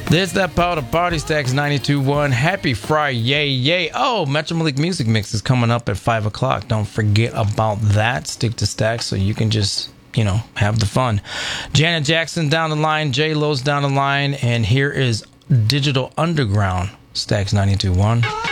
There's that powder party. Stacks 92.1. Happy Friday, yay. Oh, Metro Malik Music Mix is coming up at 5 o'clock. Don't forget about that. Stick to Stacks so you can just, have the fun. Janet Jackson down the line. J-Lo's down the line. And here is Digital Underground. Stacks 92.1.